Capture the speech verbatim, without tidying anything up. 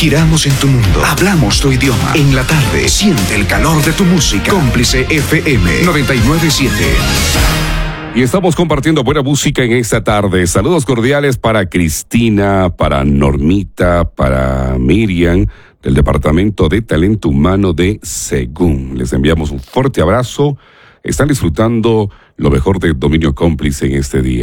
Giramos en tu mundo. Hablamos tu idioma. En la tarde, siente el calor de tu música. Cómplice F M noventa y nueve punto siete. Y estamos compartiendo buena música en esta tarde. Saludos cordiales para Cristina, para Normita, para Miriam, del Departamento de Talento Humano de Según. Les enviamos un fuerte abrazo. Están disfrutando lo mejor de Dominio Cómplice en este día.